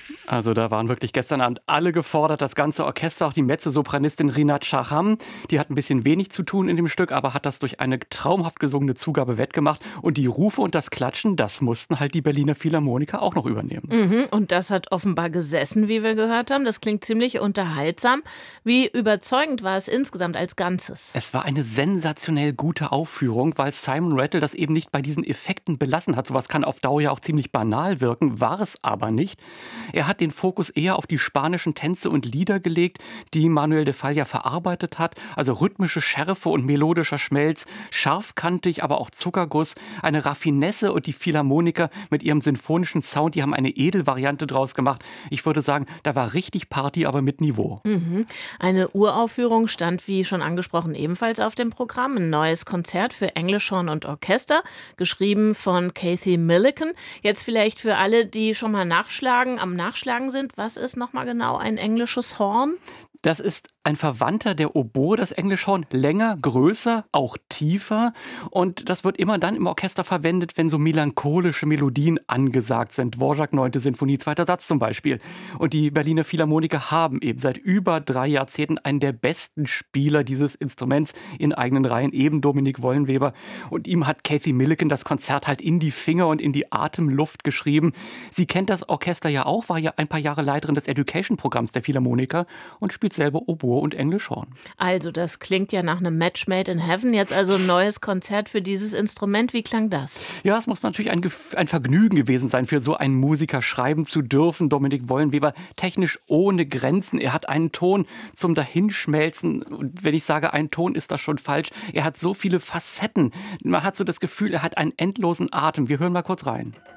Also da waren wirklich gestern Abend alle gefordert, das ganze Orchester, auch die Mezzosopranistin Rinat Shaham. Die hat ein bisschen wenig zu tun in dem Stück, aber hat das durch eine traumhaft gesungene Zugabe wettgemacht. Und die Rufe und das Klatschen, das mussten halt die Berliner Philharmoniker auch noch übernehmen. Und das hat offenbar gesessen, wie wir gehört haben. Das klingt ziemlich unterhaltsam. Wie überzeugend war es insgesamt als Ganzes? Es war eine sensationell gute Aufführung, weil Simon Rattle das eben nicht bei diesen Effekten belassen hat. Sowas kann auf Dauer ja auch ziemlich banal wirken, war es aber nicht. Er hat den Fokus eher auf die spanischen Tänze und Lieder gelegt, die Manuel de Falla verarbeitet hat. Also rhythmische Schärfe und melodischer Schmelz, scharfkantig, aber auch Zuckerguss, eine Raffinesse, und die Philharmoniker mit ihrem sinfonischen Sound, die haben eine Edelvariante draus gemacht. Ich würde sagen, da war richtig Party, aber mit Niveau. Eine Uraufführung stand, wie schon angesprochen, ebenfalls auf dem Programm. Ein neues Konzert für Englischhorn und Orchester, geschrieben von Kathy Millican. Jetzt vielleicht für alle, die schon mal am Nachschlagen sind. Was ist nochmal genau ein englisches Horn? Das ist ein Verwandter der Oboe, das Englischhorn, länger, größer, auch tiefer. Und das wird immer dann im Orchester verwendet, wenn so melancholische Melodien angesagt sind. Dvorak, 9. Sinfonie, 2. Satz zum Beispiel. Und die Berliner Philharmoniker haben eben seit über 3 Jahrzehnten einen der besten Spieler dieses Instruments in eigenen Reihen, eben Dominik Wollenweber. Und ihm hat Kathy Millican das Konzert halt in die Finger und in die Atemluft geschrieben. Sie kennt das Orchester ja auch, war ja ein paar Jahre Leiterin des Education-Programms der Philharmoniker und spielt selber Oboe und Englischhorn. Also, das klingt ja nach einem Match made in heaven. Jetzt also ein neues Konzert für dieses Instrument. Wie klang das? Ja, es muss natürlich ein Vergnügen gewesen sein, für so einen Musiker schreiben zu dürfen. Dominik Wollenweber, technisch ohne Grenzen. Er hat einen Ton zum Dahinschmelzen. Und wenn ich sage, ein Ton, ist das schon falsch. Er hat so viele Facetten. Man hat so das Gefühl, er hat einen endlosen Atem. Wir hören mal kurz rein.